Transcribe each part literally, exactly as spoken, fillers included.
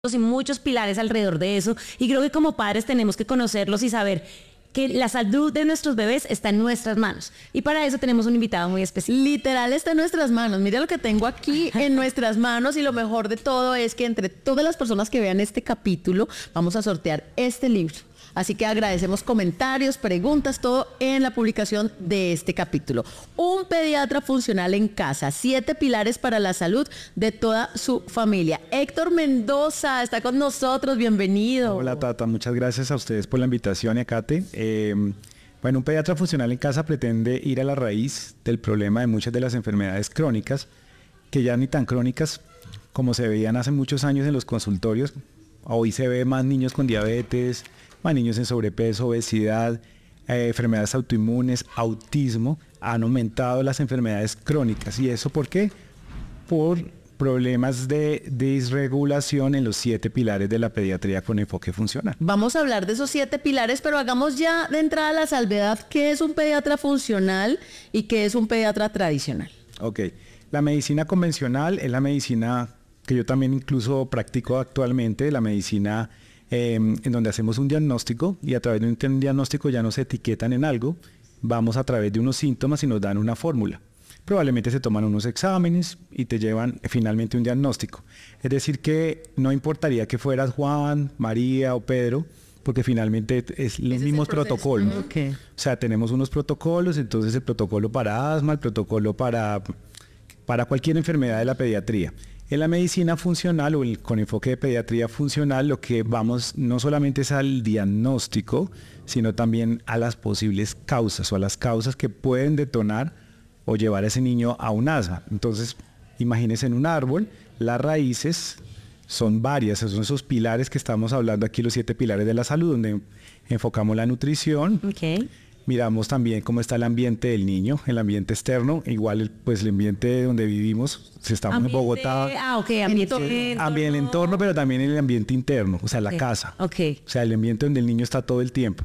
y muchos pilares alrededor de eso, y creo que como padres tenemos que conocerlos y saber que la salud de nuestros bebés está en nuestras manos, y para eso tenemos un invitado muy especial. Literal está en nuestras manos. Mira lo que tengo aquí en nuestras manos, y lo mejor de todo es que entre todas las personas que vean este capítulo vamos a sortear este libro. Así que agradecemos comentarios, preguntas, todo en la publicación de este capítulo. Un pediatra funcional en casa, siete pilares para la salud de toda su familia. Héctor Mendoza está con nosotros, bienvenido. Hola Tata, muchas gracias a ustedes por la invitación y a Kate. Eh, bueno, un pediatra funcional en casa pretende ir a la raíz del problema de muchas de las enfermedades crónicas, que ya ni tan crónicas como se veían hace muchos años en los consultorios. Hoy se ve más niños con diabetes, más niños en sobrepeso, obesidad, eh, enfermedades autoinmunes, autismo. Han aumentado las enfermedades crónicas. ¿Y eso por qué? Por problemas de disregulación en los siete pilares de la pediatría con enfoque funcional. Vamos a hablar de esos siete pilares, pero hagamos ya de entrada la salvedad. ¿Qué es un pediatra funcional y qué es un pediatra tradicional? Ok, la medicina convencional es la medicina que yo también incluso practico actualmente, la medicina Eh, en donde hacemos un diagnóstico, y a través de un diagnóstico ya nos etiquetan en algo, vamos a través de unos síntomas y nos dan una fórmula. Probablemente se toman unos exámenes y te llevan eh, finalmente un diagnóstico. Es decir que no importaría que fueras Juan, María o Pedro, porque finalmente es los mismos protocolos. Okay. O sea, tenemos unos protocolos, entonces el protocolo para asma, el protocolo para, para cualquier enfermedad de la pediatría. En la medicina funcional o el, con enfoque de pediatría funcional, lo que vamos no solamente es al diagnóstico, sino también a las posibles causas o a las causas que pueden detonar o llevar a ese niño a un asma. Entonces, imagínense en un árbol, las raíces son varias, son esos pilares que estamos hablando aquí, los siete pilares de la salud, donde enfocamos la nutrición. Okay. Miramos también cómo está el ambiente del niño, el ambiente externo, igual el, pues el ambiente donde vivimos, si estamos Ambiente, en Bogotá. Ah, ok, ambiente. Sí, ambiente, el entorno, pero también el ambiente interno, o sea, Okay. la casa. Okay. O sea, el ambiente donde el niño está todo el tiempo.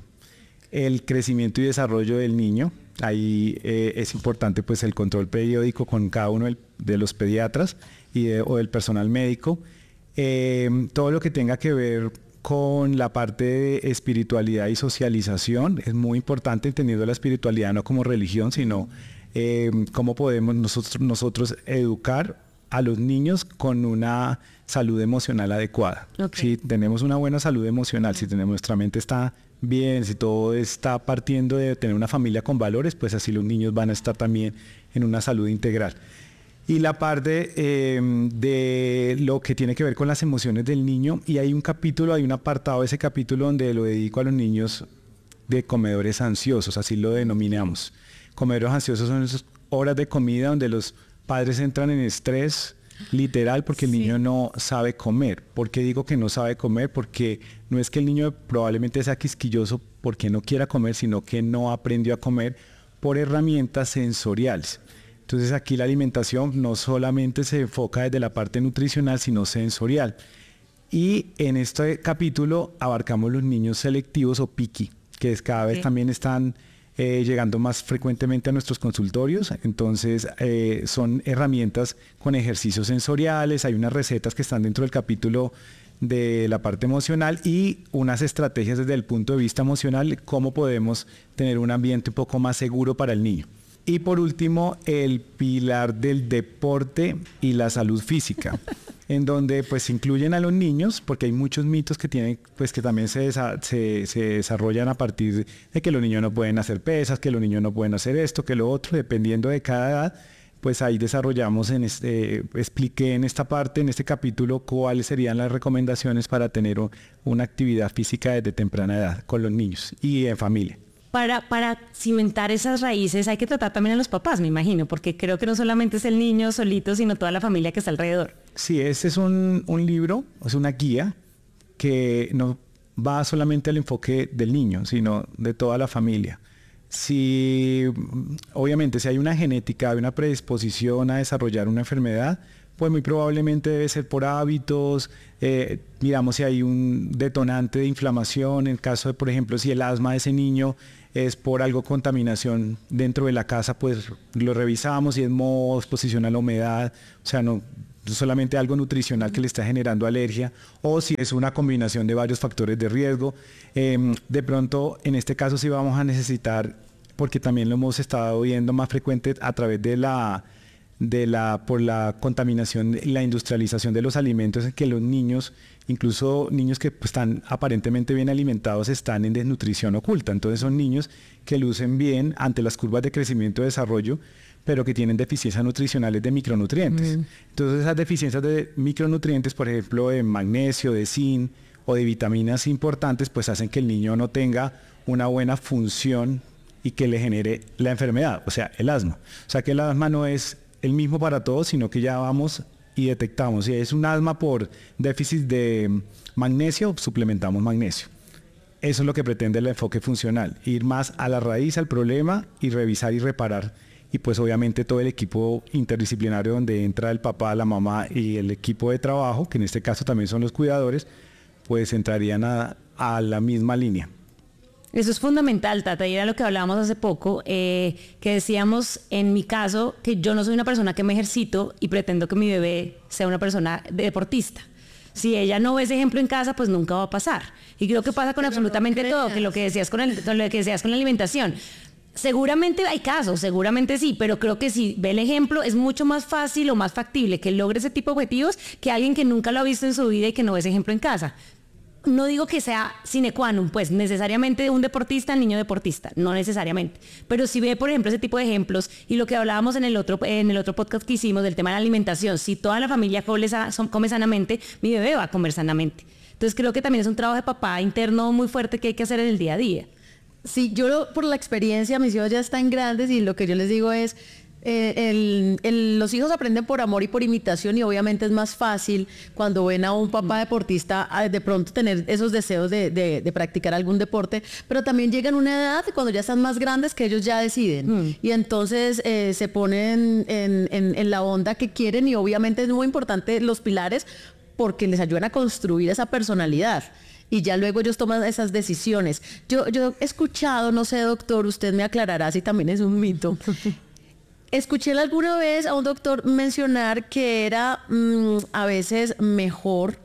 El crecimiento y desarrollo del niño, ahí eh, es importante pues el control periódico con cada uno del, de los pediatras y de, o del personal médico. Eh, todo lo que tenga que ver con la parte de espiritualidad y socialización es muy importante, entendiendo la espiritualidad no como religión, sino eh, cómo podemos nosotros, nosotros educar a los niños con una salud emocional adecuada. Okay. Si tenemos una buena salud emocional, si tenemos, nuestra mente está bien, si todo está partiendo de tener una familia con valores, pues así los niños van a estar también en una salud integral. Y la parte eh, de lo que tiene que ver con las emociones del niño, y hay un capítulo, hay un apartado de ese capítulo donde lo dedico a los niños de comedores ansiosos, así lo denominamos. Comedores ansiosos son esas horas de comida donde los padres entran en estrés literal porque el Sí. niño no sabe comer. ¿Por qué digo que no sabe comer? Porque no es que el niño probablemente sea quisquilloso porque no quiera comer, sino que no aprendió a comer por herramientas sensoriales. Entonces aquí la alimentación no solamente se enfoca desde la parte nutricional, sino sensorial. Y en este capítulo abarcamos los niños selectivos o picky, que es cada vez Okay. también están eh, llegando más frecuentemente a nuestros consultorios. Entonces eh, son herramientas con ejercicios sensoriales, hay unas recetas que están dentro del capítulo de la parte emocional y unas estrategias desde el punto de vista emocional, cómo podemos tener un ambiente un poco más seguro para el niño. Y por último, el pilar del deporte y la salud física, en donde pues se incluyen a los niños, porque hay muchos mitos que tienen, pues que también se, desa se, se desarrollan a partir de que los niños no pueden hacer pesas, que los niños no pueden hacer esto, que lo otro, dependiendo de cada edad. Pues ahí desarrollamos, en este, expliqué en esta parte, en este capítulo, cuáles serían las recomendaciones para tener o, una actividad física desde temprana edad con los niños y en familia. Para, para cimentar esas raíces hay que tratar también a los papás, me imagino, porque creo que no solamente es el niño solito, sino toda la familia que está alrededor. Sí, este es un, un libro, es una guía que no va solamente al enfoque del niño, sino de toda la familia. Si, obviamente, si hay una genética, hay una predisposición a desarrollar una enfermedad, pues muy probablemente debe ser por hábitos, eh, miramos si hay un detonante de inflamación, en el caso de, por ejemplo, si el asma de ese niño es por algo contaminación dentro de la casa, pues lo revisamos, si es moho, exposición a la humedad, o sea, no, solamente algo nutricional que le está generando alergia o si es una combinación de varios factores de riesgo. Eh, de pronto, en este caso sí vamos a necesitar, porque también lo hemos estado viendo más frecuente a través de la, de la, por la contaminación y la industrialización de los alimentos, en que los niños, incluso niños que pues, están aparentemente bien alimentados, están en desnutrición oculta. Entonces son niños que lucen bien ante las curvas de crecimiento y desarrollo, pero que tienen deficiencias nutricionales de micronutrientes. Mm. Entonces esas deficiencias de micronutrientes, por ejemplo, de magnesio, de zinc o de vitaminas importantes, pues hacen que el niño no tenga una buena función y que le genere la enfermedad, o sea, el asma. O sea, que el asma no es el mismo para todos, sino que ya vamos y detectamos. Si es un asma por déficit de magnesio, suplementamos magnesio. Eso es lo que pretende el enfoque funcional, ir más a la raíz, al problema y revisar y reparar. Y pues obviamente todo el equipo interdisciplinario donde entra el papá, la mamá y el equipo de trabajo, que en este caso también son los cuidadores, pues entrarían a, a la misma línea. Eso es fundamental, Tata, y era lo que hablábamos hace poco, eh, que decíamos en mi caso que yo no soy una persona que me ejercito y pretendo que mi bebé sea una persona deportista. Si ella no ve ese ejemplo en casa, pues nunca va a pasar. Y creo que pasa con Pero absolutamente no todo, que lo que decías con, el, lo que decías con la alimentación. Seguramente hay casos, seguramente sí, pero creo que si ve el ejemplo es mucho más fácil o más factible que logre ese tipo de objetivos que alguien que nunca lo ha visto en su vida y que no ve ese ejemplo en casa. No digo que sea sine qua non, pues necesariamente un deportista, niño deportista, no necesariamente. Pero si ve, por ejemplo, ese tipo de ejemplos y lo que hablábamos en el otro, en el otro podcast que hicimos del tema de la alimentación, si toda la familia come, come sanamente, mi bebé va a comer sanamente. Entonces creo que también es un trabajo de papá interno muy fuerte que hay que hacer en el día a día. Sí, yo por la experiencia, mis hijos ya están grandes y lo que yo les digo es, eh, el, el, los hijos aprenden por amor y por imitación y obviamente es más fácil cuando ven a un papá deportista de pronto tener esos deseos de, de, de practicar algún deporte, pero también llegan a una edad cuando ya están más grandes que ellos ya deciden mm. y entonces eh, se ponen en, en, en la onda que quieren y obviamente es muy importante los pilares porque les ayudan a construir esa personalidad. Y ya luego ellos toman esas decisiones. Yo, yo he escuchado, no sé, doctor, usted me aclarará si también es un mito. Escuché alguna vez a un doctor mencionar que era mmm, a veces mejor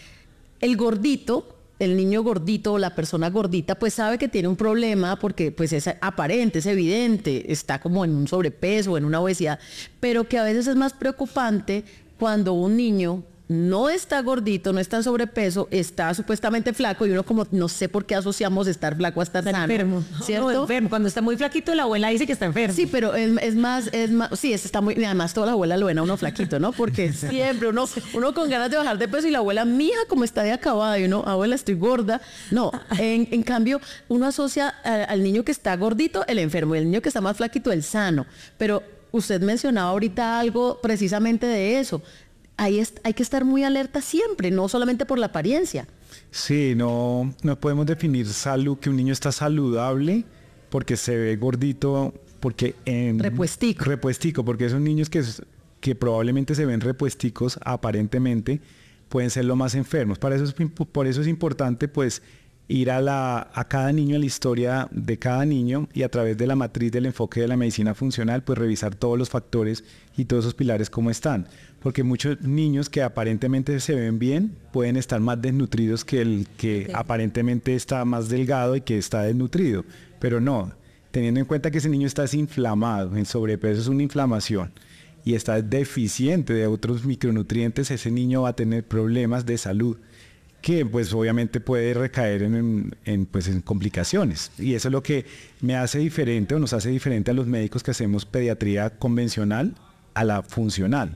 el gordito, el niño gordito o la persona gordita, pues sabe que tiene un problema porque pues es aparente, es evidente, está como en un sobrepeso, en una obesidad, pero que a veces es más preocupante cuando un niño no está gordito, no está en sobrepeso, está supuestamente flaco y uno como no sé por qué asociamos estar flaco a estar está sano. Enfermo. ¿Cierto? No, enfermo. Cuando está muy flaquito, la abuela dice que está enfermo. Sí, pero es, es más, es más, sí, es, está muy, además toda la abuela lo ven a uno flaquito, ¿no? Porque siempre uno, uno con ganas de bajar de peso y la abuela, mija, como está de acabada y uno, abuela, estoy gorda. No, en, en cambio, uno asocia a, al niño que está gordito, el enfermo, y el niño que está más flaquito, el sano. Pero usted mencionaba ahorita algo precisamente de eso. Ahí es, hay que estar muy alerta siempre, no solamente por la apariencia. Sí, no, no podemos definir salud, que un niño está saludable porque se ve gordito, porque... En, repuestico. Repuestico, porque esos niños que, que probablemente se ven repuesticos aparentemente pueden ser los más enfermos. Para eso es, por eso es importante pues ir a, la, a cada niño, a la historia de cada niño y a través de la matriz del enfoque de la medicina funcional, pues revisar todos los factores y todos esos pilares cómo están. Porque muchos niños que aparentemente se ven bien pueden estar más desnutridos que el que okay. aparentemente está más delgado y que está desnutrido. Pero no, teniendo en cuenta que ese niño está desinflamado, en sobrepeso es una inflamación y está deficiente de otros micronutrientes, ese niño va a tener problemas de salud que pues obviamente puede recaer en, en, en, pues, en complicaciones. Y eso es lo que me hace diferente o nos hace diferente a los médicos que hacemos pediatría convencional a la funcional.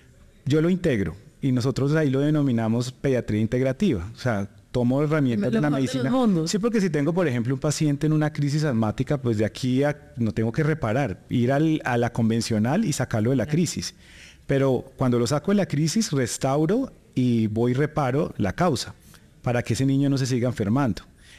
Yo lo integro y nosotros ahí lo denominamos pediatría integrativa. O sea, tomo herramientas de la medicina. Sí, porque si tengo, por ejemplo, un paciente en una crisis asmática, pues de aquí a, no tengo que reparar, ir al, a la convencional y sacarlo de la crisis. Pero cuando lo saco de la crisis, restauro y voy y reparo la causa para que ese niño no se siga enfermando.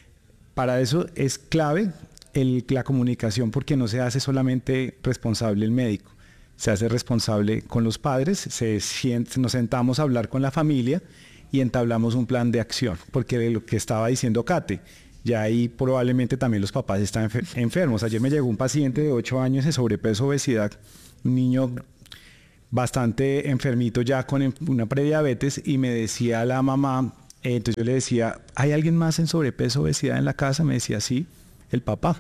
Para eso es clave el, la comunicación, porque no se hace solamente responsable el médico, se hace responsable con los padres, se siente, nos sentamos a hablar con la familia y entablamos un plan de acción, porque de lo que estaba diciendo Kate, ya ahí probablemente también los papás están enfer- enfermos. Ayer me llegó un paciente de ocho años de sobrepeso, obesidad, un niño bastante enfermito ya con una prediabetes y me decía la mamá, eh, entonces yo le decía, ¿hay alguien más en sobrepeso, obesidad en la casa? Me decía, sí, el papá.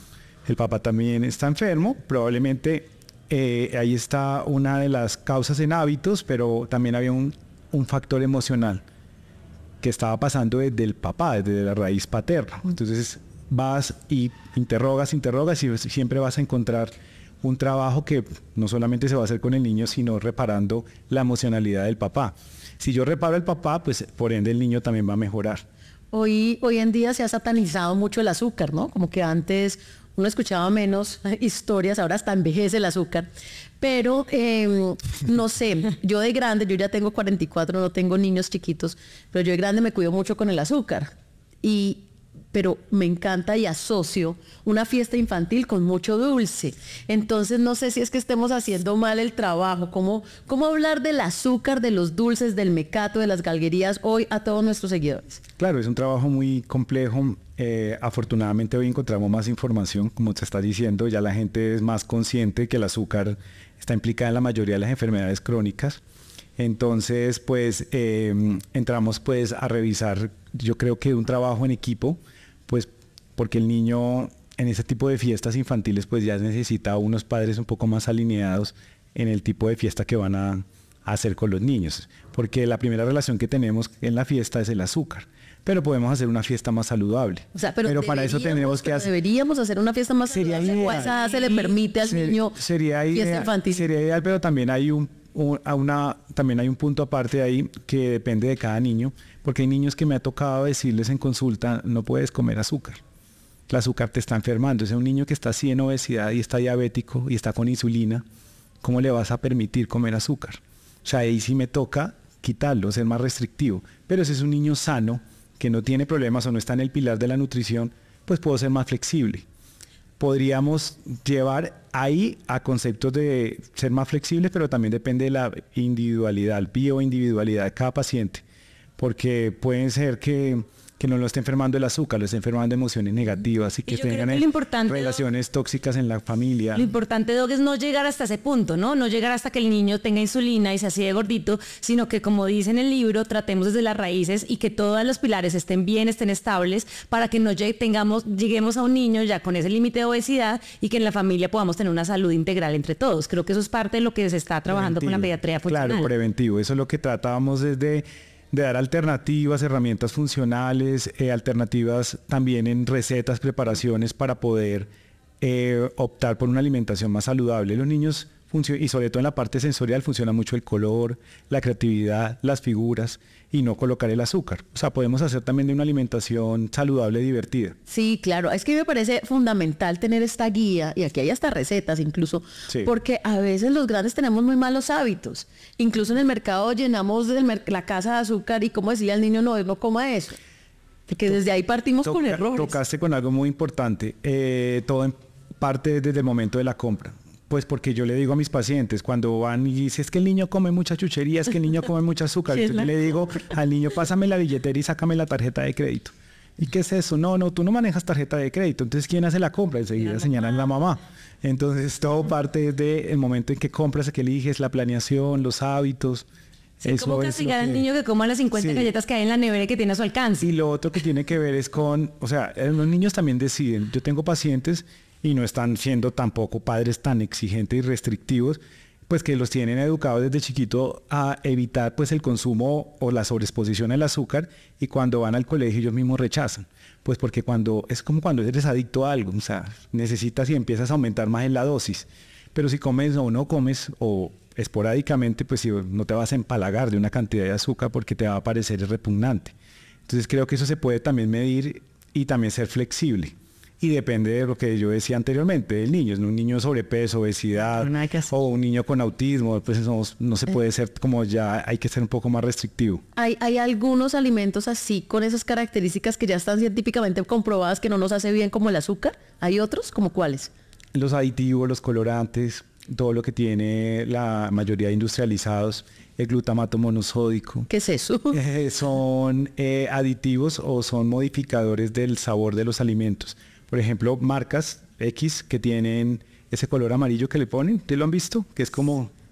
El papá también está enfermo, probablemente eh, ahí está una de las causas en hábitos, pero también había un, un factor emocional que estaba pasando desde el papá, desde la raíz paterna. Entonces vas y interrogas, interrogas y siempre vas a encontrar un trabajo que no solamente se va a hacer con el niño, sino reparando la emocionalidad del papá. Si yo reparo el papá, pues por ende el niño también va a mejorar. Hoy, hoy en día se ha satanizado mucho el azúcar, ¿no? Como que antes uno escuchaba menos historias, ahora hasta envejece el azúcar. Pero, eh, no sé, yo de grande, yo ya tengo cuarenta y cuatro, no tengo niños chiquitos, pero yo de grande me cuido mucho con el azúcar. Y, pero me encanta y asocio una fiesta infantil con mucho dulce. Entonces, no sé si es que estemos haciendo mal el trabajo. ¿Cómo, cómo hablar del azúcar, de los dulces, del mecato, de las galguerías hoy a todos nuestros seguidores? Claro, es un trabajo muy complejo. Eh, afortunadamente hoy encontramos más información, como te está diciendo, ya la gente es más consciente que el azúcar está implicada en la mayoría de las enfermedades crónicas. Entonces, pues eh, entramos pues a revisar, yo creo que un trabajo en equipo, pues porque el niño en ese tipo de fiestas infantiles pues ya necesita unos padres un poco más alineados en el tipo de fiesta que van a, a hacer con los niños, porque la primera relación que tenemos en la fiesta es el azúcar. Pero podemos hacer una fiesta más saludable. O sea, pero, pero para eso tenemos que hacer... Deberíamos hacer una fiesta más sería saludable. Ideal. O esa se le permite al Ser, niño sería fiesta ideal, infantil. Sería ideal, pero también hay un, un, una, también hay un punto aparte de ahí que depende de cada niño, porque hay niños que me ha tocado decirles en consulta, no puedes comer azúcar. El azúcar te está enfermando. Es un niño que está así en obesidad y está diabético y está con insulina. ¿Cómo le vas a permitir comer azúcar? O sea, ahí sí me toca quitarlo, ser más restrictivo. Pero si es un niño sano, que no tiene problemas o no está en el pilar de la nutrición, pues puedo ser más flexible. Podríamos llevar ahí a conceptos de ser más flexibles, pero también depende de la individualidad, bioindividualidad de cada paciente, porque pueden ser que, que no lo esté enfermando el azúcar, lo esté enfermando emociones negativas y que Y yo creo tengan que lo importante, relaciones tóxicas en la familia. Lo importante, Doc, es no llegar hasta ese punto, ¿no? No llegar hasta que el niño tenga insulina y sea así de gordito, sino que, como dice en el libro, tratemos desde las raíces y que todos los pilares estén bien, estén estables, para que no llegue, tengamos, lleguemos a un niño ya con ese límite de obesidad y que en la familia podamos tener una salud integral entre todos. Creo que eso es parte de lo que se está trabajando Preventivo. con la pediatría funcional. Claro, preventivo. Eso es lo que tratábamos desde... de dar alternativas, herramientas funcionales, eh, alternativas también en recetas, preparaciones para poder eh, optar por una alimentación más saludable. Los niños, y sobre todo en la parte sensorial, funciona mucho el color, la creatividad, las figuras y no colocar el azúcar. O sea, podemos hacer también de una alimentación saludable y divertida. Sí, claro. Es que me parece fundamental tener esta guía, y aquí hay hasta recetas incluso, Sí. porque a veces los grandes tenemos muy malos hábitos. Incluso en el mercado llenamos del mer- la casa de azúcar y, como decía el niño, no, no coma eso. Porque desde ahí partimos con Toca- errores. Tocaste con algo muy importante. Eh, todo en parte desde el momento de la compra. Pues porque yo le digo a mis pacientes, cuando van y dicen, es que el niño come mucha chuchería, es que el niño come mucha azúcar. Sí, es Entonces la- yo le digo al niño, pásame la billetera y sácame la tarjeta de crédito. ¿Y qué es eso? No, no, tú no manejas tarjeta de crédito. Entonces, ¿quién hace la compra? Enseguida señalan la mamá. Entonces, todo parte desde el momento en que compras, que eliges, la planeación, los hábitos. Sí, ¿cómo es lo castigar al que- niño que coma las cincuenta Sí. galletas que hay en la nevera y que tiene a su alcance? Y lo otro que tiene que ver es con, o sea, eh, los niños también deciden. Yo tengo pacientes y no están siendo tampoco padres tan exigentes y restrictivos, pues que los tienen educados desde chiquito a evitar pues el consumo o la sobreexposición al azúcar, y cuando van al colegio ellos mismos rechazan. Pues porque cuando, es como cuando eres adicto a algo, o sea, necesitas y empiezas a aumentar más en la dosis. Pero si comes o no comes o esporádicamente, pues si no te vas a empalagar de una cantidad de azúcar porque te va a parecer repugnante. Entonces creo que eso se puede también medir y también ser flexible. Y depende de lo que yo decía anteriormente, del niño. Un niño sobrepeso, obesidad, No hay que hacer. o un niño con autismo, pues eso no se puede ser como ya, hay que ser un poco más restrictivo. Hay, hay algunos alimentos así, con esas características que ya están científicamente comprobadas, que no nos hace bien, como el azúcar. ¿Hay otros? ¿Como cuáles? Los aditivos, los colorantes, todo lo que tiene la mayoría de industrializados, el glutamato monosódico. ¿Qué es eso? Eh, son eh, aditivos o son modificadores del sabor de los alimentos. Por ejemplo, marcas X que tienen ese color amarillo que le ponen, ¿te lo han visto? Que es como,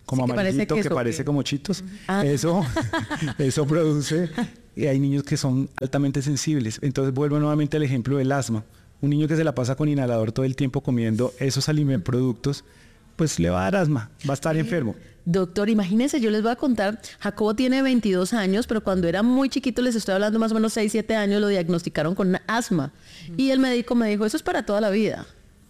como Sí, que parece amarillito, que, queso, parece ¿qué? como chitos. Ah. Eso, eso produce, y hay niños que son altamente sensibles. Entonces vuelvo nuevamente al ejemplo del asma. Un niño que se la pasa con inhalador todo el tiempo comiendo esos alimentos, productos, pues le va a dar asma, va a estar enfermo. Doctor, imagínense, yo les voy a contar, Jacobo tiene veintidós años, pero cuando era muy chiquito, les estoy hablando más o menos seis, siete años, lo diagnosticaron con asma. Y el médico me dijo, eso es para toda la vida.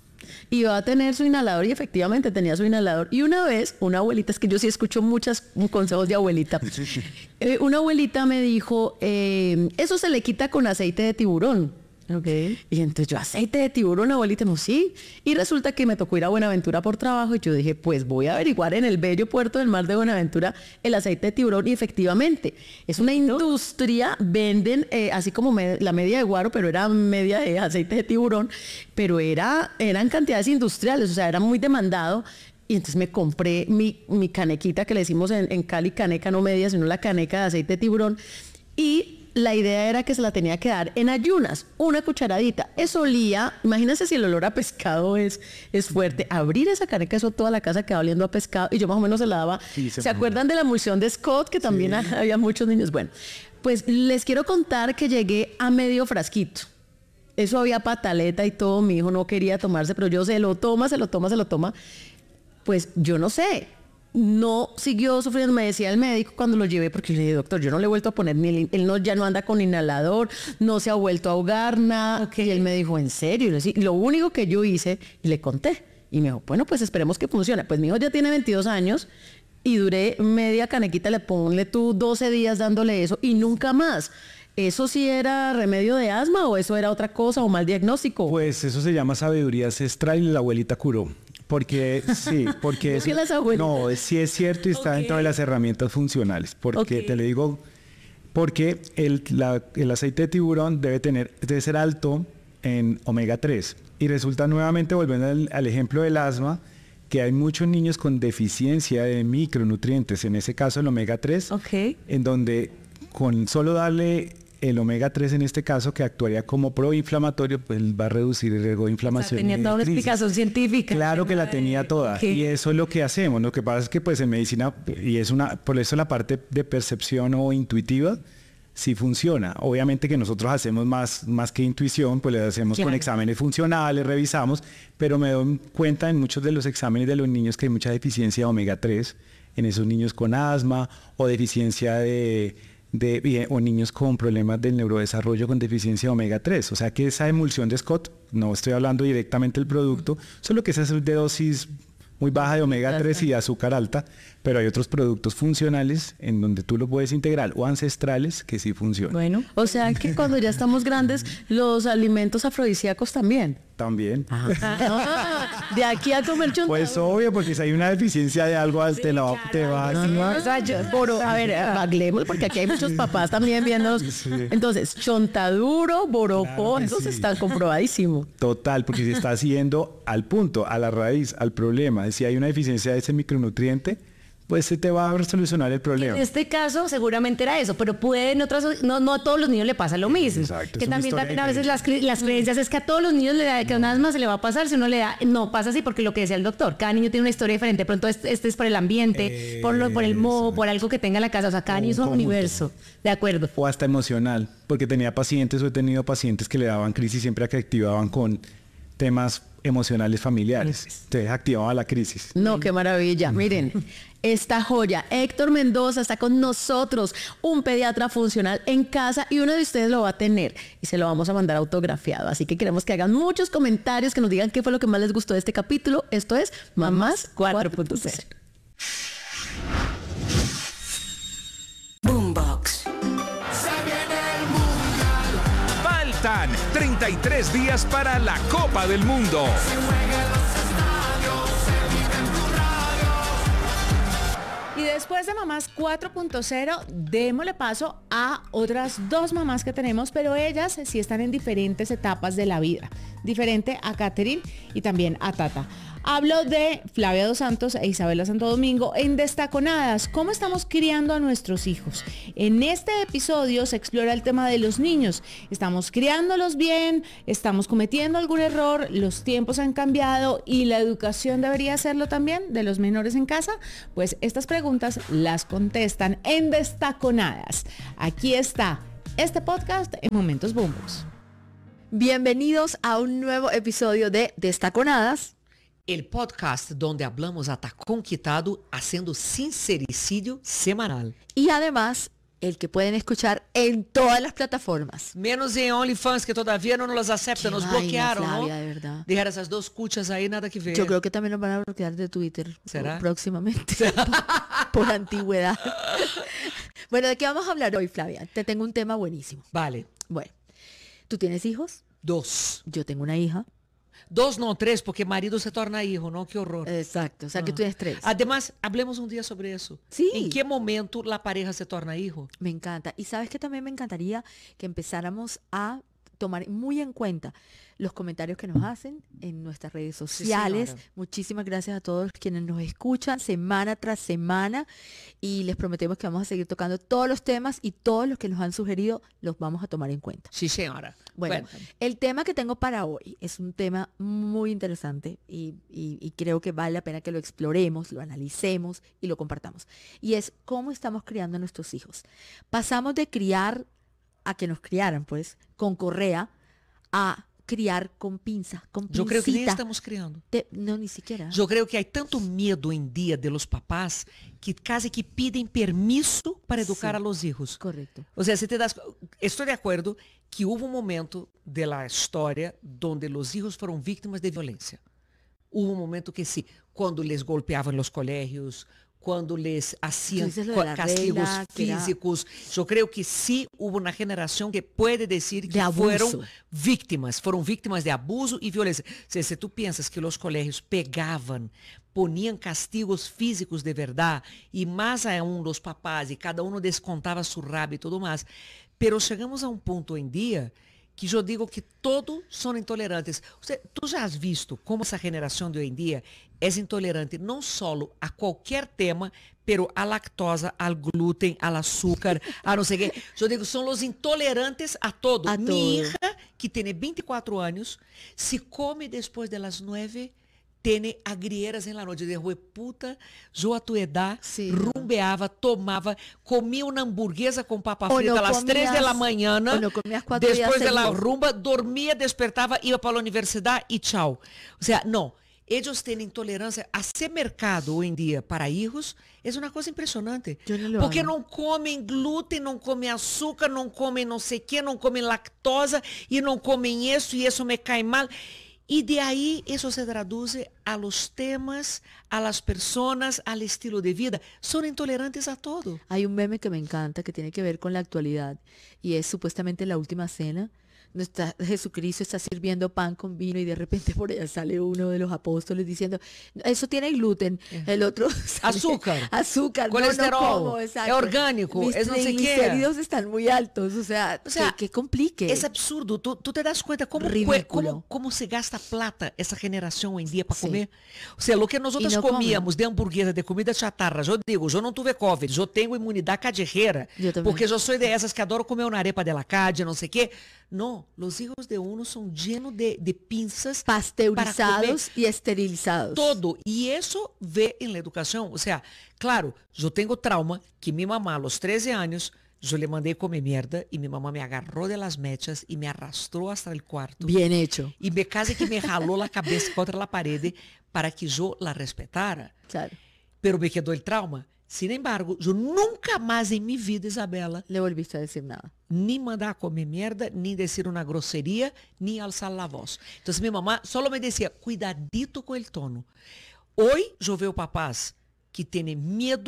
Y va a tener su inhalador, y efectivamente tenía su inhalador. Y una vez, una abuelita, es que yo sí escucho muchos consejos de abuelita, eh, una abuelita me dijo, eh, eso se le quita con aceite de tiburón. Okay. Y entonces yo, aceite de tiburón, abuelita, no, sí. Y resulta que me tocó ir a Buenaventura por trabajo y yo dije, pues voy a averiguar en el bello puerto del mar de Buenaventura el aceite de tiburón. Y efectivamente, es una industria, venden eh, así como me, la media de guaro, pero era media de aceite de tiburón, pero era, eran cantidades industriales, o sea, era muy demandado. Y entonces me compré mi, mi canequita, que le decimos en, en Cali caneca, no media, sino la caneca de aceite de tiburón. Y la idea era que se la tenía que dar en ayunas, una cucharadita. Eso olía, imagínense si el olor a pescado es, es fuerte. Abrir esa caneca, eso toda la casa quedaba oliendo a pescado. Y yo más o menos se la daba. Sí, se ¿Se acuerdan de la emulsión de Scott? Que también sí. había muchos niños. Bueno, pues les quiero contar que llegué a medio frasquito. Eso había pataleta y todo. Mi hijo no quería tomarse, pero yo se lo toma, se lo toma, se lo toma. Pues yo no sé. No siguió sufriendo, me decía el médico cuando lo llevé, porque le dije, doctor, yo no le he vuelto a poner ni el, él no, ya no anda con inhalador, no se ha vuelto a ahogar, nada. Okay. Y él me dijo, ¿en serio? Y le decía, lo único que yo hice, y le conté. Y me dijo, bueno, pues esperemos que funcione. Pues mi hijo ya tiene veintidós años y duré media canequita, le ponle tú doce días dándole eso y nunca más. ¿Eso sí era remedio de asma o eso era otra cosa o mal diagnóstico? Pues eso se llama sabiduría ancestral y la abuelita curó. Porque sí, porque es, no, sí es cierto y está okay. dentro de las herramientas funcionales. Porque okay. te le digo, porque el, la, el aceite de tiburón debe tener, debe ser alto en omega tres. Y resulta nuevamente, volviendo al, al ejemplo del asma, que hay muchos niños con deficiencia de micronutrientes, en ese caso el omega tres, okay. en donde con solo darle el omega tres en este caso, que actuaría como proinflamatorio, pues va a reducir el riesgo de inflamación. O sea, tenía toda una explicación científica. Claro que la tenía toda. Okay. Y eso es lo que hacemos. Lo que pasa es que pues en medicina, y es una, por eso la parte de percepción o intuitiva, sí funciona. Obviamente que nosotros hacemos más, más que intuición, pues le hacemos claro. con exámenes funcionales, revisamos, pero me doy cuenta en muchos de los exámenes de los niños que hay mucha deficiencia de omega tres en esos niños con asma o deficiencia de... De, o niños con problemas del neurodesarrollo con deficiencia de omega tres. O sea que esa emulsión de Scott, no estoy hablando directamente del producto, solo que esa es de dosis muy baja de omega tres y de azúcar alta, pero hay otros productos funcionales en donde tú lo puedes integrar o ancestrales que sí funcionan. Bueno, o sea que cuando ya estamos grandes, los alimentos afrodisíacos también. También. Ah, de aquí a comer chontaduro. Pues obvio, porque si hay una deficiencia de algo, sí, te, lo, claro, te va no, no, o sea, yo, boro, a ver, hablemos, porque aquí hay muchos papás también viéndonos. Sí. Entonces, chontaduro, borojó, claro esos sí. están comprobadísimos. Total, porque se está haciendo al punto, a la raíz, al problema. Si hay una deficiencia de ese micronutriente, pues se te va a solucionar el problema. En este caso seguramente era eso, pero puede en otras, no, no a todos los niños le pasa lo mismo. Exacto, que también, también a veces las, las creencias es que a todos los niños le da que un asma se le va a pasar, si uno le da, no pasa así porque lo que decía el doctor, cada niño tiene una historia diferente, de pronto este, este es por el ambiente, eh, por, lo, por el modo, por algo que tenga en la casa, o sea, cada niño es un universo, de acuerdo. O hasta emocional, porque tenía pacientes o he tenido pacientes que le daban crisis siempre que activaban con temas emocionales familiares. Entonces activaba la crisis. No, qué maravilla. Miren, esta joya, Héctor Mendoza está con nosotros, un pediatra funcional en casa y uno de ustedes lo va a tener y se lo vamos a mandar autografiado. Así que queremos que hagan muchos comentarios, que nos digan qué fue lo que más les gustó de este capítulo. Esto es Mamás cuatro punto cero. Boombox. Faltan treinta y tres días para la Copa del Mundo. Y después de Mamás cuatro punto cero, démosle paso a otras dos mamás que tenemos, pero ellas sí están en diferentes etapas de la vida. Diferente a Catherine y también a Tata. Hablo de Flavia Dos Santos e Isabela Santo Domingo en Destaconadas. ¿Cómo estamos criando a nuestros hijos? En este episodio se explora el tema de los niños. ¿Estamos criándolos bien? ¿Estamos cometiendo algún error? ¿Los tiempos han cambiado y la educación debería hacerlo también de los menores en casa? Pues estas preguntas las contestan en Destaconadas. Aquí está este podcast en Momentos Boombox. Bienvenidos a un nuevo episodio de Destaconadas. El podcast donde hablamos hasta conquistado haciendo sincericidio semanal. Y además, el que pueden escuchar en todas las plataformas. Menos en OnlyFans, que todavía no nos aceptan, nos vaina, bloquearon, Flavia, ¿no? de verdad. Dejar esas dos cuchas ahí, nada que ver. Yo creo que también nos van a bloquear de Twitter. ¿Será? Próximamente. por, por antigüedad. Bueno, ¿de qué vamos a hablar hoy, Flavia? Te tengo un tema buenísimo. Vale. Bueno, ¿tú tienes hijos? Dos. Yo tengo una hija. Dos, no, tres, porque marido se torna hijo, ¿no? Qué horror. Exacto, o sea que tú tienes tres. Además, hablemos un día sobre eso. Sí. ¿En qué momento la pareja se torna hijo? Me encanta. Y sabes que también me encantaría que empezáramos a tomar muy en cuenta los comentarios que nos hacen en nuestras redes sociales. Sí, muchísimas gracias a todos quienes nos escuchan semana tras semana y les prometemos que vamos a seguir tocando todos los temas y todos los que nos han sugerido los vamos a tomar en cuenta. Sí, señora. Bueno, Cuéntame. el tema que tengo para hoy es un tema muy interesante y, y, y creo que vale la pena que lo exploremos, lo analicemos y lo compartamos. Y es cómo estamos criando a nuestros hijos. Pasamos de criar a que nos criaran, pues, con correa, a criar con pinza, con pincita. Yo creo que ni estamos criando. De, no, ni siquiera. Eu creio que há tanto medo em dia de los papás que casi que piden permiso para educar Sí. a los hijos. Correcto. O sea, si te das, estoy de acuerdo que hubo un momento de la historia donde los hijos fueron víctimas de violencia. Hubo un momento que sí, cuando les golpeaban en los colegios, cuando les hacían dices lo de la castigos regla, que era- físicos. Yo creo que sí hubo una generación que puede decir que De abuso. fueron víctimas, fueron víctimas de abuso y violencia. O sea, si tú piensas que los colegios pegaban, ponían castigos físicos de verdad, y más aún los papás, y cada uno descontaba su rabia y todo más. Pero chegamos a un punto en día que eu digo que todos são intolerantes. Você, tu já has visto como essa geração de hoje em dia é intolerante não só a qualquer tema, pero a lactosa, ao glúten, ao açúcar, a não sei o quê. Eu digo, são os intolerantes a todo. A Minha todo. hija, que tem vinte e quatro anos, se come depois das nove, tem agrieras em la noite. Eu digo, puta, eu a tua edad, Sí. rumbeava, tomava, comia uma hamburguesa com papa O frita no às três comías- da manhã, o no comías cuatro días depois de la seguidos. rumba, dormia, despertava, ia para a universidade e tchau. O sea, não. Eles têm intolerância a ser mercado hoje em dia para hijos, é uma coisa impressionante. Eu não lo Porque hago. não comem glúten, não comem açúcar, não comem não sei o que, não comem lactosa e não comem isso e isso me cai mal. E de aí isso se traduz a los temas, a las personas, al estilo de vida. Son intolerantes a todo. Hay un meme que me encanta que tiene que ver con la actualidad y es supuestamente la última cena. No está, Jesucristo está sirviendo pan con vino y de repente por allá sale uno de los apóstoles diciendo, eso tiene gluten, el otro sale, Azúcar. azúcar, Colesterol, no, no como, es exacto. orgánico, Mis es no sé qué. triglicéridos están muy altos, o sea, O sea, que, que complique. Es absurdo. ¿Tú, tú te das cuenta cómo, Ridículo. cómo, cómo se gasta plata esa generación hoy en día para Sí. comer? O sea, lo que nosotros Y no comíamos de hamburguesa, de comida chatarra, yo digo, yo no tuve COVID, yo tengo inmunidad callejera, Yo también. porque yo soy de esas que adoro comer una arepa de la calle, no sé qué. No, los hijos de uno son llenos de, de pinzas para comer Pasteurizados y esterilizados. todo. Y eso ve en la educación. O sea, claro, yo tengo trauma que mi mamá a los treze años, yo le mandé comer mierda y mi mamá me agarró de las mechas y me arrastró hasta el cuarto. Bien hecho. Y me casi que me jaló la cabeza contra la pared para que yo la respetara. Claro. Pero me quedó el trauma. Sin embargo, yo nunca más en mi vida, Isabela, Le volviste a decir nada. ni mandar a comer mierda, ni decir una grosería, ni alzar la voz. Entonces mi mamá solo me decía, cuidadito con el tono. Hoy yo veo papás que tienen miedo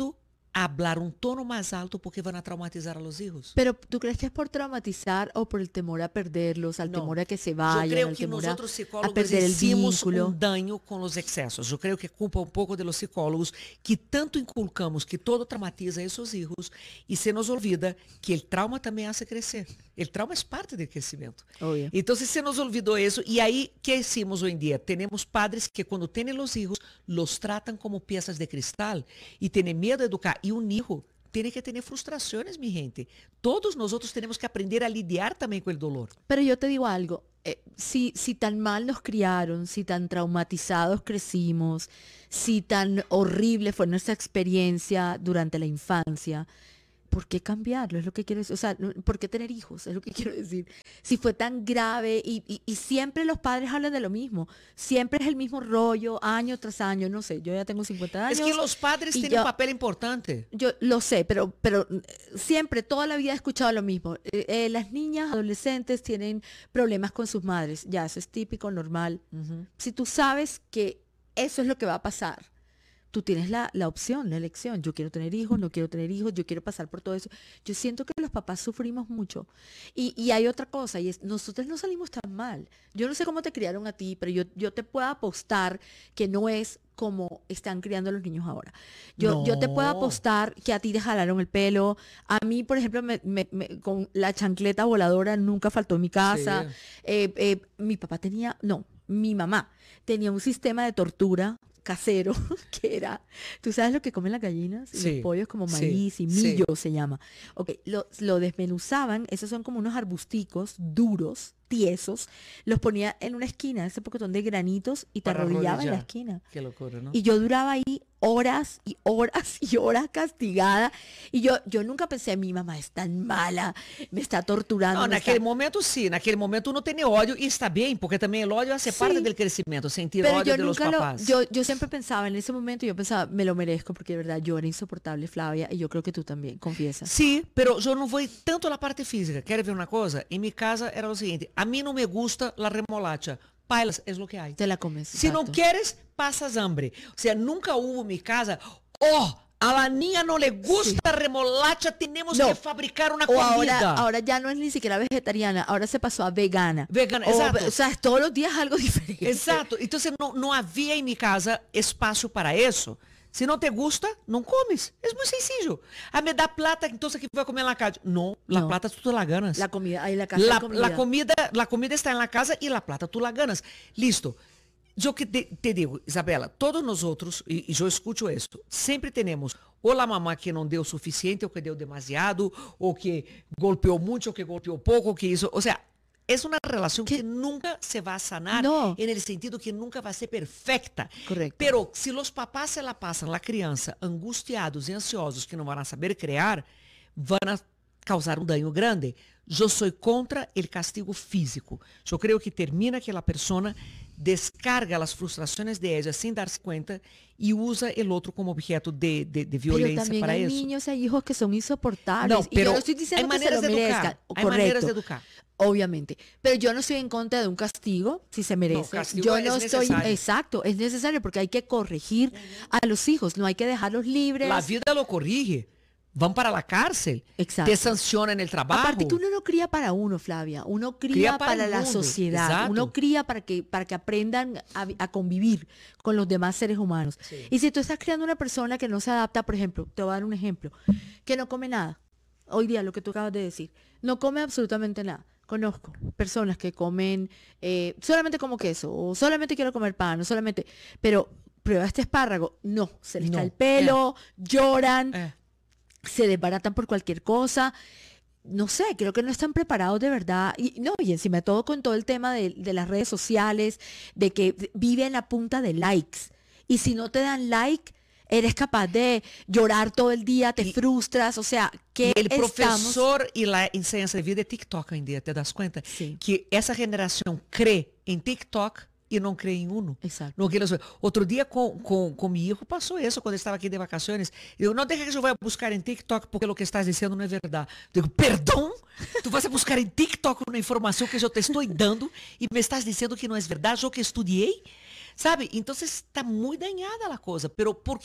hablar um tono mais alto porque vão a traumatizar a los hijos. Pero ¿tú crees que es por traumatizar o por el temor a perderlos, al No. temor a que se Eu vayan, creio al que temor nós a, outros a psicólogos perder el hicimos vínculo? um dano com os excessos. Eu creio que é culpa um pouco de los psicólogos que tanto inculcamos que todo traumatiza a esses hijos e se nos olvida que o trauma também hace crescer. O trauma é parte do crescimento. Obvio. Então, se nos olvidou isso, e aí, que hicimos hoje em dia? Temos padres que quando têm os hijos, los tratam como peças de cristal e têm medo de educar. E um hijo tem que ter frustrações, mi gente. Todos nós outros temos que aprender a lidiar também com o dolor. Pero yo te digo algo, eh, si, si tan mal nos criaron, si tan traumatizados crecimos, si tan horrible fue nuestra experiencia durante la infancia, ¿por qué cambiarlo? Es lo que quiero decir. O sea, no- ¿por qué tener hijos? Es lo que quiero decir. Si fue tan grave y, y- y siempre los padres hablan de lo mismo. Siempre es el mismo rollo, año tras año. No sé, yo ya tengo cincuenta años. Es que los padres y tienen yo- un papel importante. Yo lo sé, pero, pero eh, siempre, toda la vida he escuchado lo mismo. Eh, eh, las niñas, adolescentes tienen problemas con sus madres. Ya, eso es típico, normal. Si tú sabes que eso es lo que va a pasar, tú tienes la, la opción, la elección. Yo quiero tener hijos, no quiero tener hijos, yo quiero pasar por todo eso. Yo siento que los papás sufrimos mucho. Y, y hay otra cosa, y es, nosotros no salimos tan mal. Yo no sé cómo te criaron a ti, pero yo, yo te puedo apostar que no es como están criando a los niños ahora. Yo, yo te puedo No. apostar que a ti te jalaron el pelo. A mí, por ejemplo, me- me- me- con la chancleta voladora nunca faltó en mi casa. Sí. Eh, eh, mi papá tenía, no, mi mamá tenía un sistema de tortura casero que era, ¿tú sabes lo que comen las gallinas y Sí, los pollos como sí, maíz y sí. millo se llama? Ok, lo, lo desmenuzaban, esos son como unos arbusticos duros, tiesos, los ponía en una esquina, ese pocotón de granitos y te Para arrodillaba en la arrodillar. esquina. Qué locura, ¿no? Y yo duraba ahí horas y horas y horas castigada. Y yo, yo nunca pensé, mi mamá es tan mala, me está torturando. Não, me naquele está-". momento sim, naquele momento uno tem ódio e está bem, porque também o ódio hace parte Sí. del crecimiento, sentir Pero ódio yo de los nunca lo, papás. yo, yo siempre pensaba, en ese momento yo pensaba, me lo merezco, porque de verdad yo era insoportable, Flavia, y yo creo que tú también, confiesa. Sim, pero eu não vou tanto na parte física. Quer ver uma coisa? Em minha casa era o seguinte, a mim não me gusta la remolacha. Pailas, é o que há. Te la comes. Se não exacto. queres, passas hambre. O sea, nunca hubo en mi casa, oh, a la niña no le gusta remolacha, tenemos No. que fabricar una O comida. ahora, ahora ya no es ni siquiera vegetariana, ahora se pasó a vegana. Vegana, o, exacto. O sea, es todos los días algo diferente. Exato. Então, não, não havia em minha casa espaço para isso. Se não te gusta, não comes. É muito sencillo. Ah, me dá plata, então você vai comer na casa. Não, la No. plata tu la ganas. La comida, ahí la casa La, hay comida. la comida, la comida está na casa e la plata tu la ganas. Listo. Eu que te, te digo, Isabela, todos nós outros, e, e eu escuto isso, sempre temos ou a mamã que não deu o suficiente, ou que deu demasiado, ou que golpeou muito, ou que golpeou pouco, ou que isso. Ou seja, é uma relação que, Que- nunca se vai sanar, No. en el sentido que nunca vai ser perfecta. Correcto. Pero se os papás se la passam, a criança, angustiados e ansiosos, que não vão saber criar, vão causar um dano grande. Eu sou contra o castigo físico. Eu creio que termina que a pessoa descarga as frustrações de ella sem dar-se conta e usa o outro como objeto de, de, de Pero violência también para hay isso. niños, hay hijos que son insoportables. No, y yo pero no estoy diciendo hay que se lo maneras de educar, merezcan. hay Correcto. maneras de educar. Obviamente. Pero yo no estoy en contra de un castigo, si se merece. castigo yo es no estoy, necesario. exacto, es necesario porque hay que corregir a los hijos, no hay que dejarlos libres. A vida lo corrige. Vão para a cárcel, Exacto. te sancionan el trabajo. Aparte que uno no cría para uno, Flavia, uno cría, Cría para para, el la mundo, sociedad, exacto. uno cría para que, para que aprendan a, vi- a convivir con los demás seres humanos. Sí. Y si tú estás creando una persona que no se adapta, por ejemplo, te voy a dar un ejemplo, que no come nada, hoy día lo que tú acabas de decir, no come absolutamente nada. Conozco personas que comen eh, solamente como queso, o solamente quiero comer pan, o solamente, pero prueba este espárrago, no, se les No, cae el pelo, lloran, É. se desbaratan por cualquier cosa. No sé, creo que no están preparados de verdad. Y no, y encima de todo con todo el tema de, de las redes sociales, de que viven a punta de likes. Y si no te dan like, eres capaz de llorar todo el día, te Y- frustras, o sea, que E ele estamos... professor e a enseñança de vida é TikTok ainda, te das conta? Sim. Que essa geração crê em TikTok e não crê em Uno. Exato. No que eles- Outro dia com, com, com meu hijo passou isso, quando eu estava aqui de vacações. Eu, não deixa que eu vou buscar em TikTok porque o que estás dizendo não é verdade. Eu digo, perdão? Tu vas a buscar em TikTok uma informação que eu te estou dando e me estás dizendo que não é verdade, eu que estudei? Sabe? Então está muito danhada a coisa. Pero por quê?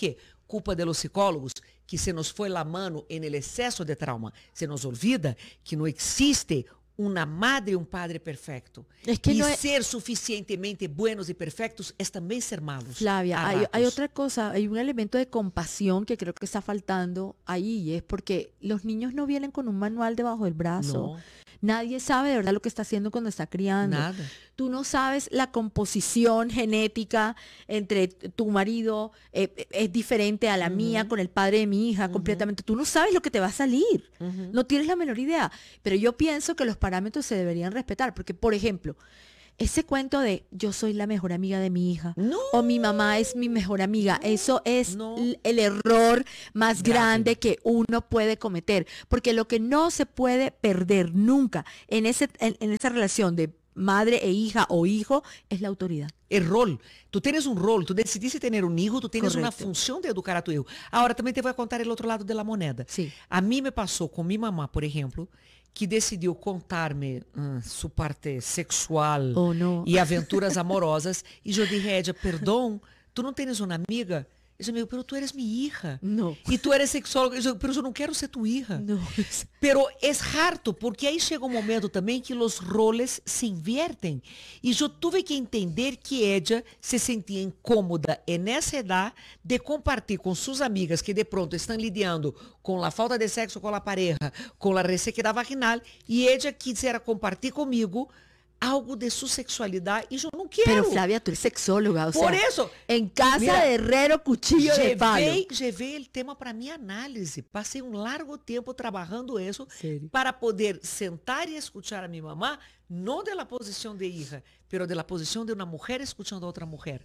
culpa de los psicólogos, que se nos fue la mano en el exceso de trauma. Se nos olvida que no existe una madre y un padre perfecto. Es que y no es... ser suficientemente buenos y perfectos es también ser malos. Flavia, hay, ratos. hay otra cosa, hay un elemento de compasión que creo que está faltando ahí, y es porque los niños no vienen con un manual debajo del brazo. No. Nadie sabe de verdad lo que está haciendo cuando está criando. Nada. Tú no sabes la composición genética entre tu marido, eh, es diferente a la uh-huh. mía con el padre de mi hija, uh-huh. completamente. Tú no sabes lo que te va a salir. Uh-huh. No tienes la menor idea. Pero yo pienso que los parámetros se deberían respetar. Porque, por ejemplo, ese cuento de yo soy la mejor amiga de mi hija no. o mi mamá es mi mejor amiga, no. eso es no. el error más Grave. grande que uno puede cometer, porque lo que no se puede perder nunca en, ese, en, en esa relación de madre e hija o hijo es la autoridad. El rol. Tú tienes un rol, tú decidiste tener un hijo, tú tienes Correcto. una función de educar a tu hijo. Ahora también te voy a contar el otro lado de la moneda. Sí. A mí me pasó con mi mamá, por ejemplo, que decidiu contar-me hum, sua parte sexual oh, no. e aventuras amorosas. E eu dije a ella, perdão, tu não tens uma amiga? Ella me dijo, pero tú eres mi hija. No. Y tú eres sexóloga. Yo, pero yo no quiero ser tu hija. No. Pero es harto, porque ahí llega un momento también que los roles se invierten. Y yo tuve que entender que ella se sentía incómoda en esa edad de compartir con sus amigas que de pronto están lidiando con la falta de sexo con la pareja, con la resequedad vaginal, y ella quisiera compartir conmigo algo de su sexualidad y yo no quiero. Pero Flavia, tú eres sexóloga, o Por sea, eso, en casa mira, de herrero, cuchillo llevé, de palo. Llevé el tema para mi análisis. Pasé un largo tiempo trabajando eso ¿Serio? para poder sentar y escuchar a mi mamá, no de la posición de hija, pero de la posición de una mujer escuchando a otra mujer.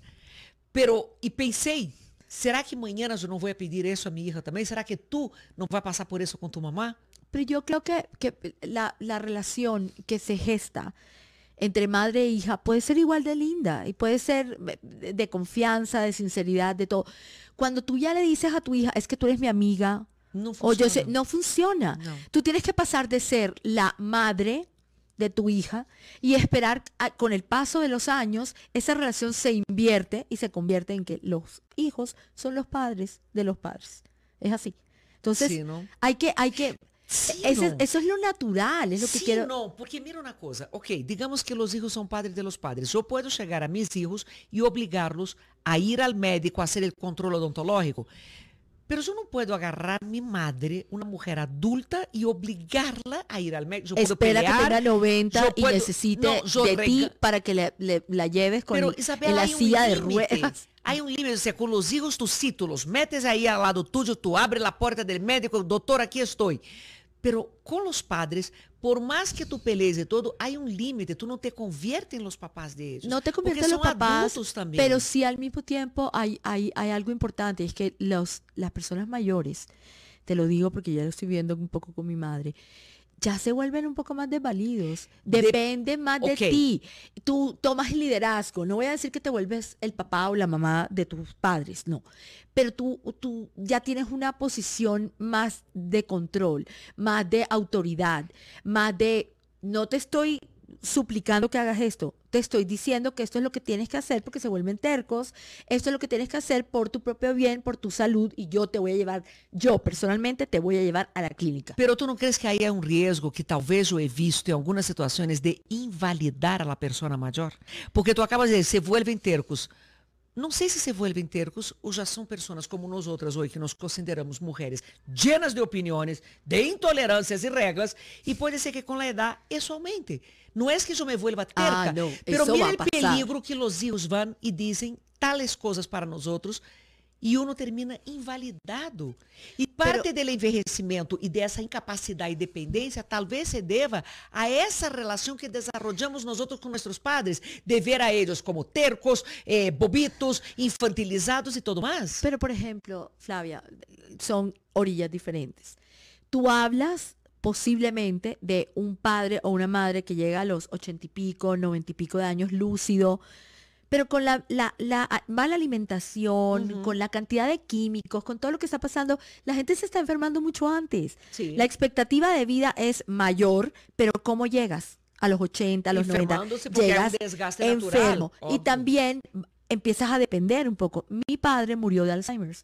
Pero, y pensé, ¿será que mañana yo no voy a pedir eso a mi hija también? ¿Será que tú no vas a pasar por eso con tu mamá? Pero yo creo que, que la, la relación que se gesta entre madre e hija puede ser igual de linda y puede ser de, de confianza, de sinceridad, de todo. Cuando tú ya le dices a tu hija, es que tú eres mi amiga, No o yo funciona. sé, no funciona. No. Tú tienes que pasar de ser la madre de tu hija y esperar a, con el paso de los años, esa relación se invierte y se convierte en que los hijos son los padres de los padres. Es así. Entonces, Sí, ¿no? hay que, hay que, Sí, ese- no. eso es lo natural, es lo que Sí, quiero. no, porque mira una cosa, ok, digamos que los hijos son padres de los padres. Yo puedo llegar a mis hijos y obligarlos a ir al médico a hacer el control odontológico. Pero yo no puedo agarrar a mi madre, una mujer adulta, y obligarla a ir al médico. Yo puedo Espera pelear, que tenga noventa yo y puedo- necesite no, yo de ti rega- para que le, le- la lleves con, Pero, en Isabela, la hay un silla de límite. ruedas. Hay un límite, o sea, con los hijos tú sí, tú los metes ahí al lado tuyo, tú abres la puerta del médico, doctor, aquí estoy. Pero con los padres, por más que tú pelees y todo, hay un límite, tú no te conviertes en los papás de ellos. No te porque conviertes en los son papás, adultos también. pero sí al mismo tiempo hay, hay, hay algo importante, es que los, las personas mayores, te lo digo porque ya lo estoy viendo un poco con mi madre, ya se vuelven un poco más desvalidos, De- dependen más de Ok. ti. Tú tomas el liderazgo, no voy a decir que te vuelves el papá o la mamá de tus padres, no, pero tú, tú ya tienes una posición más de control, más de autoridad, más de, no te estoy suplicando que hagas esto, te estoy diciendo que esto es lo que tienes que hacer porque se vuelven tercos, esto es lo que tienes que hacer por tu propio bien, por tu salud, y yo te voy a llevar, yo personalmente te voy a llevar a la clínica. Pero tú no crees que hay un riesgo que talvez yo he visto en algunas situaciones de invalidar a la persona mayor? Porque tú acabas de decir, se vuelven tercos. Não sei se se vuelven tercos ou já são pessoas como nós outras hoje, que nos consideramos mulheres llenas de opiniões, de intolerâncias e regras, e pode ser que com a idade isso aumente. Não é que eu me vuelva terca, Ah, no, pero eso mira va a o pasar. peligro que os hijos vão e dizem tales coisas para nós outros, e uno termina invalidado. E parte do envelhecimento e dessa incapacidade e dependência talvez se deva a essa relação que desarrollamos nós outros com nossos padres, de ver a eles como tercos, eh, bobitos, infantilizados e tudo mais. Pero, por ejemplo, Flavia, son orillas diferentes. Tú hablas posiblemente de un padre o una madre que llega a los ochenta y pico, noventa y pico de años, lúcido, pero con la, la, la mala alimentación, Ujú. con la cantidad de químicos, con todo lo que está pasando, la gente se está enfermando mucho antes. Sí. La expectativa de vida es mayor, pero ¿cómo llegas? A los ochenta, a los noventa, Enfermándose porque hay un llegas desgaste natural, enfermo. Y obvio. también empiezas a depender un poco. Mi padre murió de Alzheimer's.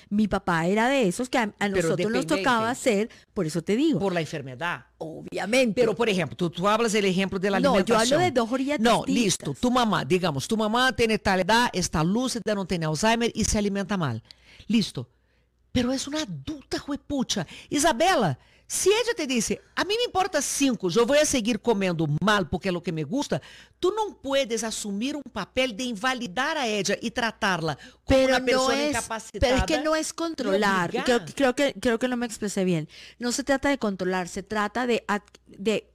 Mi papá era de esos que a, a nosotros nos dependente. tocaba hacer, por eso te digo. Por la enfermedad. Obviamente. Pero, por ejemplo, tú, tú hablas del ejemplo de la No, yo alimentación. hablo de dos orillas No, distintas. listo. Tu mamá, digamos, tu mamá tiene tal edad, está lúcida, no tiene Alzheimer y se alimenta mal. Listo. Pero es una adulta, juepucha. Isabela, si ella te dice, a mí me importa cinco, yo voy a seguir comiendo mal porque es lo que me gusta, tú no puedes asumir un papel de invalidar a ella y tratarla como pero una no persona es, incapacitada. pero es que no es controlar. y Creo, obligar. creo que creo que no me expresé bien. No se trata de controlar, se trata de, ad- de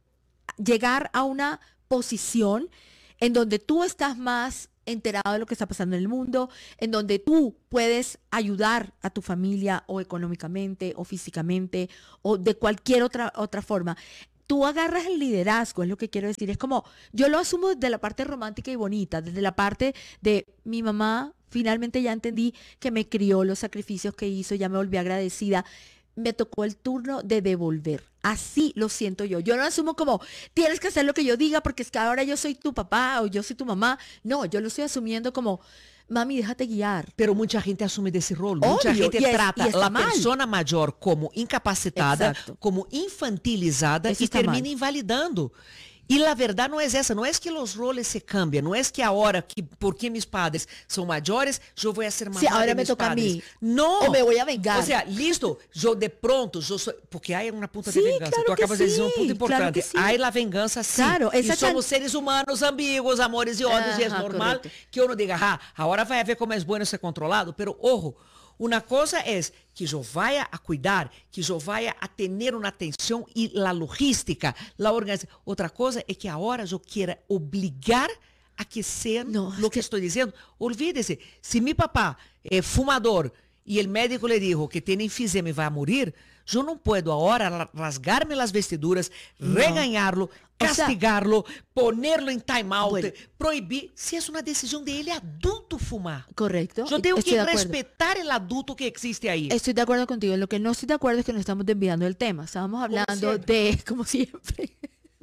llegar a una posición en donde tú estás más enterado de lo que está pasando en el mundo, en donde tú puedes ayudar a tu familia o económicamente o físicamente o de cualquier otra, otra forma. Tú agarras el liderazgo, es lo que quiero decir. Es como, yo lo asumo desde la parte romántica y bonita, desde la parte de mi mamá, finalmente ya entendí que me crió, los sacrificios que hizo, ya me volví agradecida. Me tocó el turno de devolver. Así lo siento yo. Yo no asumo como, tienes que hacer lo que yo diga porque es que ahora yo soy tu papá o yo soy tu mamá. No, yo lo estoy asumiendo como, mami, déjate guiar. Pero mucha gente asume de ese rol. Mucha Obvio, gente y es- trata y está la mal. persona mayor como incapacitada, Exacto. como infantilizada Eso y está termina mal. invalidando. Y la verdad no es esa, no es que los roles se cambian, no es que ahora, que porque mis padres son mayores, yo voy a ser mamá Sí, ahora de me mis toca a padres. mí. No. O me voy a vengar. O sea, listo, yo de pronto, yo soy, porque hay una punta Sí, de venganza. claro Tú que acabas de decir un sí, punto claro importante. que sí. Hay la venganza, sí. Claro, y esa somos can- seres humanos, ambiguos, amores y odios, y es Ajá, normal correcto. que uno diga, ah, ahora vai a ver como es bueno ser controlado, pero ojo, una cosa es que yo vaya a cuidar, que yo vaya a tener una atención y la logística, la organización. Otra cosa es que ahora yo quiera obligar a que sean No, lo es que que- estoy diciendo. Olvídese, si mi papá es fumador y el médico le dijo que tiene enfisema y va a morir, yo no puedo ahora ra- rasgarme las vestiduras, regañarlo, sea, castigarlo, ponerlo en time out, Bueno. prohibir, si es una decisión de él adulto fumar. Correcto. Yo tengo Estoy que de acuerdo. respetar el adulto que existe ahí. Estoy de acuerdo contigo. Lo que no estoy de acuerdo es que nos estamos desviando del tema. Estábamos hablando siempre. de, como siempre,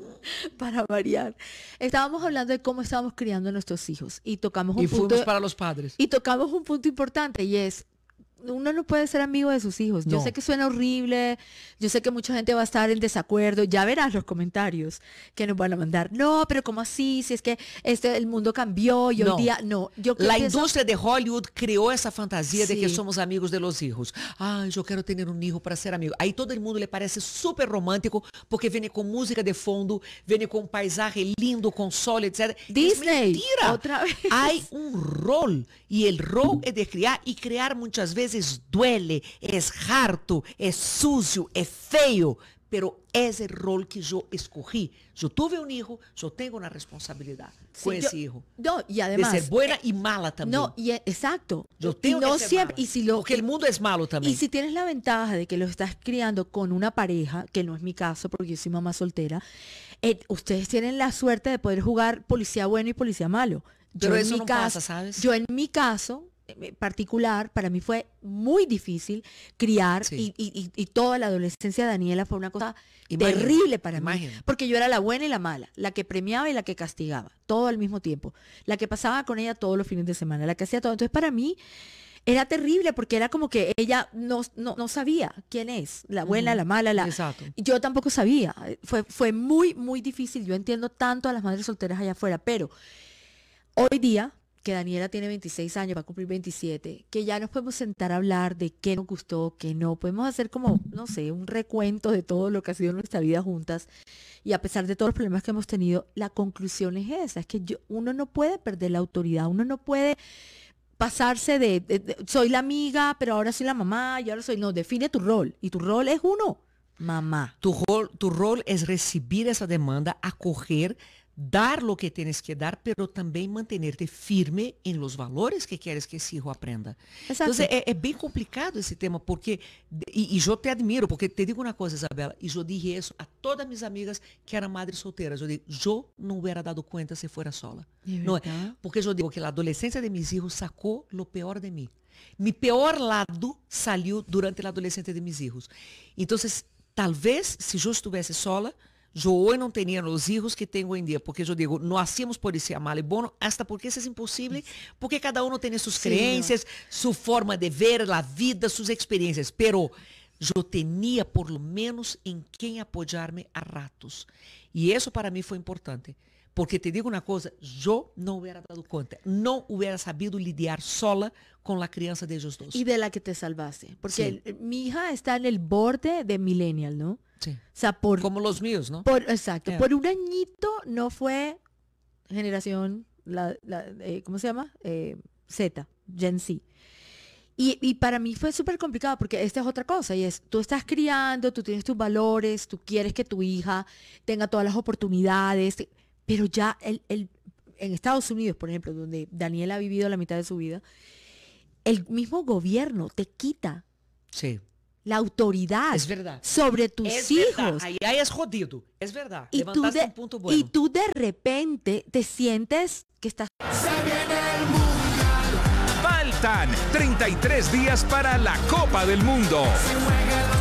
para variar. Estábamos hablando de cómo estábamos criando a nuestros hijos y tocamos un Y punto fuimos para los padres. y tocamos un punto importante y es uno no puede ser amigo de sus hijos. Yo No. sé que suena horrible, yo sé que mucha gente va a estar en desacuerdo, ya verás los comentarios que nos van a mandar. No, pero ¿cómo así? Si es que este el mundo cambió y No. hoy día no. Yo creo La que eso- industria de Hollywood creó esa fantasía de que Sí. somos amigos de los hijos. Ay, yo quiero tener un hijo para ser amigo. Ahí todo el mundo le parece súper romántico porque viene con música de fondo, viene con un paisaje lindo, con sol, etcétera. Disney, Es mentira. otra vez. Hay un rol y el rol es de criar y crear muchas veces duele, es harto, es sucio, es feo, pero es el rol que yo escogí. Yo tuve un hijo, yo tengo una responsabilidad Sí, con yo- ese hijo. No, y además de ser buena y mala también. no, y e- exacto. Yo Y tengo no que ser siempre mala, y si lo porque el mundo es malo también. Y si tienes la ventaja de que lo estás criando con una pareja, que no es mi caso porque yo soy mamá soltera, eh, ustedes tienen la suerte de poder jugar policía bueno y policía malo. Pero en eso mi no caso, pasa, ¿sabes? Yo en mi caso eh, particular, para mí fue muy difícil criar Sí. y, y- y- y toda la adolescencia de Daniela fue una cosa Imagino, terrible para mí. imagino. Porque yo era la buena y la mala, la que premiaba y la que castigaba, todo al mismo tiempo. La que pasaba con ella todos los fines de semana, la que hacía todo. Entonces para mí era terrible porque era como que ella no, no, no sabía quién es, la buena, la mala, la... Exacto. Yo tampoco sabía. Fue, fue muy, muy difícil. Yo entiendo tanto a las madres solteras allá afuera, pero hoy día, que Daniela tiene veintiséis años, va a cumplir veintisiete, que ya nos podemos sentar a hablar de qué nos gustó, qué no. Podemos hacer como, no sé, un recuento de todo lo que ha sido nuestra vida juntas. Y a pesar de todos los problemas que hemos tenido, la conclusión es esa, es que yo, uno no puede perder la autoridad, uno no puede pasarse de, de- de- soy la amiga, pero ahora soy la mamá, y ahora soy, no, define tu rol. Y tu rol es uno, mamá. Tu rol, tu rol es recibir esa demanda, acoger, dar lo que tienes que dar, pero también mantenerte firme en los valores que quieres que ese hijo aprenda. Exacto. Entonces, es, es bien complicado ese tema, porque, y, y yo te admiro, porque te digo una cosa, Isabela, y yo dije eso a todas mis amigas que eran madres solteras. Yo digo, yo no hubiera dado cuenta si fuera sola. ¿De No, verdad? porque yo digo que la adolescencia de mis hijos sacó lo peor de mí. Mi peor lado salió durante la adolescencia de mis hijos. Entonces, tal vez, si yo estuviese sola, Eu hoje não teria os hijos que tenho hoje em dia, porque eu digo, não hacemos por esse mal e bom, hasta porque isso é impossível, porque cada um tem suas crenças, sua forma de ver a vida, suas experiências, pero eu tinha por lo menos em quem apoiar-me a ratos. E isso para mim foi importante. Porque te digo uma coisa, eu não hubiera dado conta, não hubiera sabido lidiar sola com a criança de ellos dos. Y de la que te salvaste. Porque Sí. mi hija está en el borde de millennial, ¿no? Sí. O sea, por... Como los míos, ¿no? por exacto. Yeah. Por un añito no fue generación, la, la, eh, ¿cómo se llama? Eh, Z, Gen Z. Y, y para mí fue súper complicado porque esta es otra cosa y es, tú estás criando, tú tienes tus valores, tú quieres que tu hija tenga todas las oportunidades, pero ya el, el, en Estados Unidos, por ejemplo, donde Daniel ha vivido la mitad de su vida, el mismo gobierno te quita Sí. la autoridad Es verdad. sobre tus Es hijos. verdad. Ahí, ahí es jodido. Es verdad. Y tú, Levantaste de, un punto bueno. y tú de repente te sientes que estás... Faltan treinta y tres días para la Copa del Mundo.